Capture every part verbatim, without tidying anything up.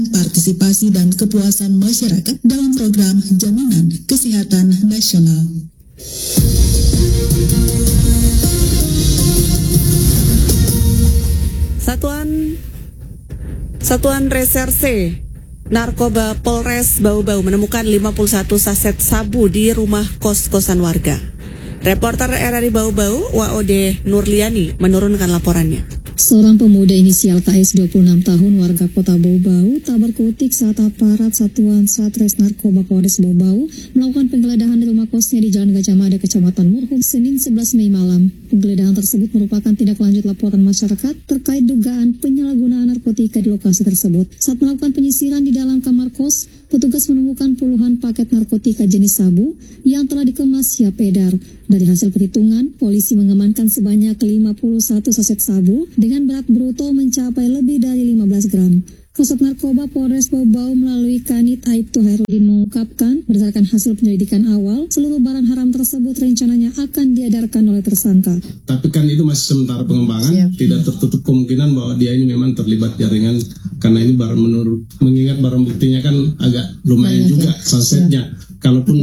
partisipasi dan kepuasan masyarakat dalam program Jaminan Kesehatan Nasional. Satuan Satuan Reserse Narkoba Polres Bau-Bau menemukan lima puluh satu saset sabu di rumah kos-kosan warga. Reporter R R I Bau-Bau, W O D Nurliani, menurunkan laporannya. Seorang pemuda inisial K S dua puluh enam tahun warga kota Bau-Bau tak berkutik saat aparat Satuan Satres Narkoba Polres Bau-Bau melakukan penggeledahan di rumah kosnya di Jalan Gajah Mada, Kecamatan Murhum, Senin sebelas Mei malam. Penggeledahan tersebut merupakan tindak lanjut laporan masyarakat terkait dugaan penyalahgunaan narkotika di lokasi tersebut. Saat melakukan penyisiran di dalam kamar kos, petugas menemukan puluhan paket narkotika jenis sabu yang telah dikemas siap edar. Dari hasil perhitungan, polisi mengamankan sebanyak lima puluh satu saset sabu dengan berat bruto mencapai lebih dari lima belas gram. Kasat Narkoba Polres Bau-Bau melalui Kanit Aibtu Hairudin mengungkapkan, berdasarkan hasil penyelidikan awal, seluruh barang haram tersebut rencananya akan diedarkan oleh tersangka. Tapi kan itu masih sementara pengembangan, Siap. tidak tertutup kemungkinan bahwa dia ini memang terlibat jaringan, karena ini barang menurut, mengingat barang buktinya kan agak lumayan Banyak, juga ya. sasetnya. Siap. Kalaupun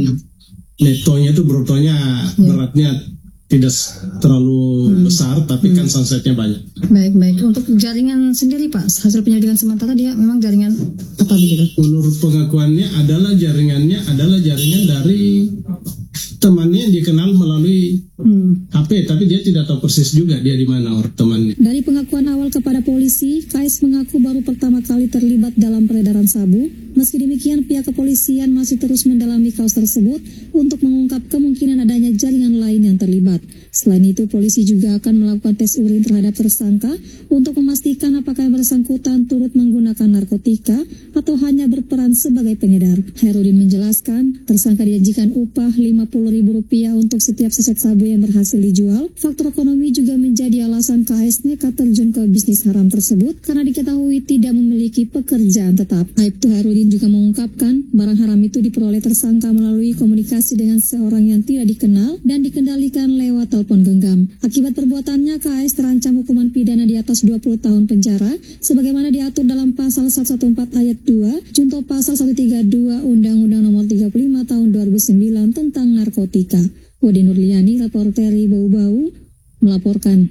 netonya itu brutonya ya. beratnya tidak terlalu hmm. besar, tapi hmm. kan sunsetnya banyak. Baik-baik. Untuk jaringan sendiri, Pak, hasil penyelidikan sementara dia memang jaringan apa begitu? Menurut pengakuannya adalah jaringannya adalah jaringan dari temannya yang dikenal melalui hmm. H P, tapi dia tidak tahu persis juga dia di mana orang temannya. Dari pengakuan awal kepada polisi, K S mengaku baru pertama kali terlibat dalam peredaran sabu. Meski demikian, pihak kepolisian masih terus mendalami kasus tersebut untuk mengungkap kemungkinan adanya jaringan lain yang terlibat. Selain itu, polisi juga akan melakukan tes urin terhadap tersangka untuk memastikan apakah yang bersangkutan turut menggunakan narkotika atau hanya berperan sebagai pengedar. Hairudin menjelaskan, tersangka dijanjikan upah lima puluh ribu rupiah untuk setiap saset sabu yang berhasil dijual. Faktor ekonomi juga menjadi alasan K S nekat terjun ke bisnis haram tersebut karena diketahui tidak memiliki pekerjaan tetap. Aibtu Hairudin juga mengungkapkan, barang haram itu diperoleh tersangka melalui komunikasi dengan seorang yang tidak dikenal dan dikendalikan lewat telepon genggam. Akibat perbuatannya, K S terancam hukuman pidana di atas dua puluh tahun penjara, sebagaimana diatur dalam pasal seratus empat belas ayat dua, junto pasal seratus tiga puluh dua Undang-Undang Nomor tiga puluh lima Tahun dua ribu sembilan tentang narkotika. Wodi Nurliani, reporter Bau-Bau, melaporkan.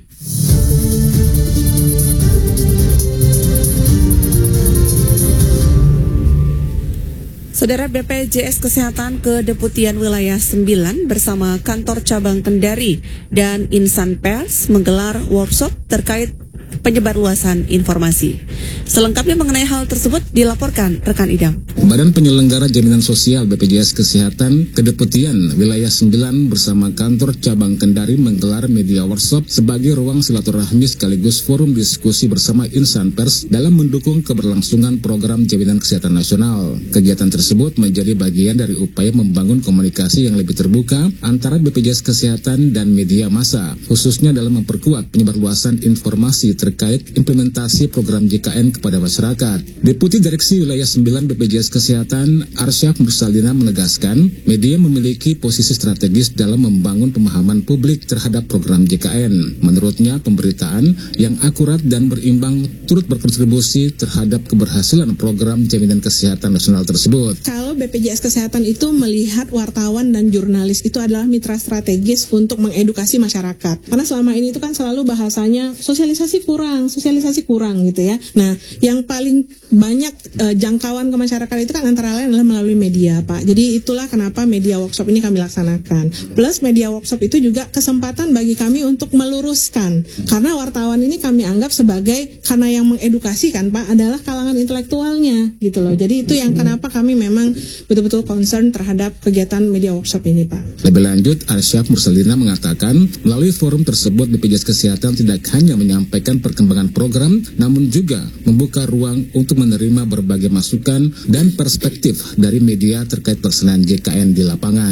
Saudara, B P J S Kesehatan Kedeputian Wilayah sembilan bersama Kantor Cabang Kendari dan Insan Pers menggelar workshop terkait penyebarluasan informasi. Selengkapnya mengenai hal tersebut dilaporkan rekan Idam. Badan Penyelenggara Jaminan Sosial B P J S Kesehatan Kedeputian Wilayah sembilan bersama Kantor Cabang Kendari menggelar media workshop sebagai ruang silaturahmi sekaligus forum diskusi bersama insan pers dalam mendukung keberlangsungan program Jaminan Kesehatan Nasional. Kegiatan tersebut menjadi bagian dari upaya membangun komunikasi yang lebih terbuka antara B P J S Kesehatan dan media massa, khususnya dalam memperkuat penyebarluasan informasi terkait implementasi program J K N kepada masyarakat. Deputi Direksi Wilayah sembilan B P J S Kesehatan Arsyaf Mursalina menegaskan, media memiliki posisi strategis dalam membangun pemahaman publik terhadap program J K N. Menurutnya, pemberitaan yang akurat dan berimbang turut berkontribusi terhadap keberhasilan program Jaminan Kesehatan Nasional tersebut. Kalau B P J S Kesehatan itu melihat wartawan dan jurnalis itu adalah mitra strategis untuk mengedukasi masyarakat. Karena selama ini itu kan selalu bahasanya sosialisasi kurang, sosialisasi kurang gitu ya. Nah, yang paling banyak uh, jangkauan ke masyarakat itu kan antara lain adalah melalui media, Pak. Jadi itulah kenapa media workshop ini kami laksanakan. Plus media workshop itu juga kesempatan bagi kami untuk meluruskan. Karena wartawan ini kami anggap sebagai, karena yang mengedukasi kan, Pak, adalah kalangan intelektualnya gitu loh. Jadi itu yang kenapa kami memang betul-betul concern terhadap kegiatan media workshop ini, Pak. Lebih lanjut, Arsyaf Mursalina mengatakan, melalui forum tersebut B P J S Kesehatan tidak hanya menyampaikan perkembangan program, namun juga membuka ruang untuk menerima berbagai masukan dan perspektif dari media terkait pelaksanaan J K N di lapangan.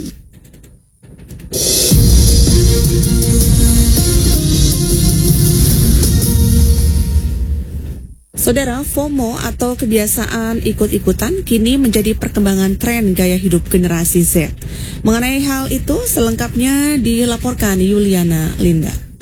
Saudara, FOMO atau kebiasaan ikut-ikutan kini menjadi perkembangan tren gaya hidup generasi Z. Mengenai hal itu, selengkapnya dilaporkan Yuliana Linda.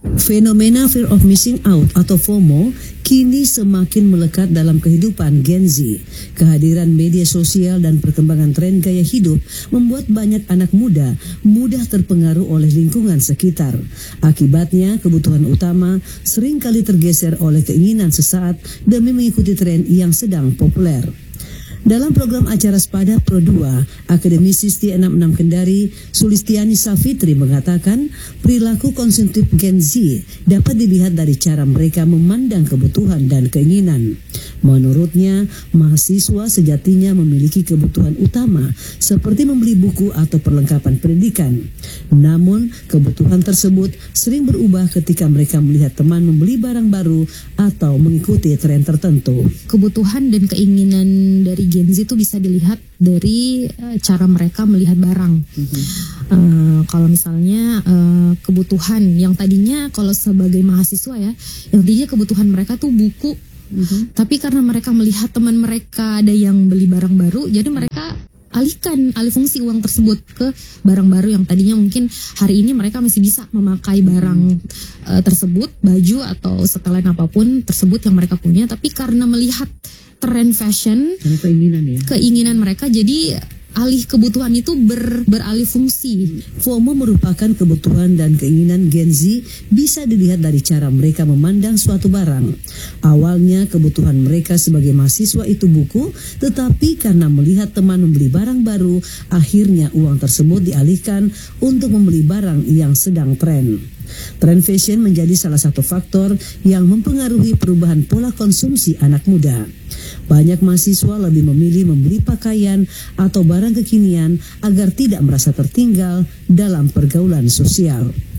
Fenomena fear of missing out atau FOMO kini semakin melekat dalam kehidupan Gen Z. Kehadiran media sosial dan perkembangan tren gaya hidup membuat banyak anak muda mudah terpengaruh oleh lingkungan sekitar. Akibatnya, kebutuhan utama seringkali tergeser oleh keinginan sesaat demi mengikuti tren yang sedang populer. Dalam program acara Spada Pro dua, akademisi T enam puluh enam Kendari, Sulistiani Safitri mengatakan perilaku konsumtif Gen Z dapat dilihat dari cara mereka memandang kebutuhan dan keinginan. Menurutnya, mahasiswa sejatinya memiliki kebutuhan utama seperti membeli buku atau perlengkapan pendidikan. Namun, kebutuhan tersebut sering berubah ketika mereka melihat teman membeli barang baru atau mengikuti tren tertentu. Kebutuhan dan keinginan dari Gen Z itu bisa dilihat dari uh, cara mereka melihat barang. Mm-hmm. Uh, kalau misalnya uh, kebutuhan yang tadinya kalau sebagai mahasiswa ya, yang tadinya kebutuhan mereka tuh buku, mm-hmm. tapi karena mereka melihat teman mereka ada yang beli barang baru, jadi mereka alihkan alih fungsi uang tersebut ke barang baru yang tadinya mungkin hari ini mereka masih bisa memakai barang uh, tersebut, baju atau setelan apapun tersebut yang mereka punya, tapi karena melihat tren fashion, karena keinginan ya. Keinginan mereka jadi alih kebutuhan itu ber, beralih fungsi. FOMO merupakan kebutuhan dan keinginan Gen Z bisa dilihat dari cara mereka memandang suatu barang. Awalnya kebutuhan mereka sebagai mahasiswa itu buku, tetapi karena melihat teman membeli barang baru, akhirnya uang tersebut dialihkan untuk membeli barang yang sedang tren. Tren fashion menjadi salah satu faktor yang mempengaruhi perubahan pola konsumsi anak muda. Banyak mahasiswa lebih memilih membeli pakaian atau barang kekinian agar tidak merasa tertinggal dalam pergaulan sosial.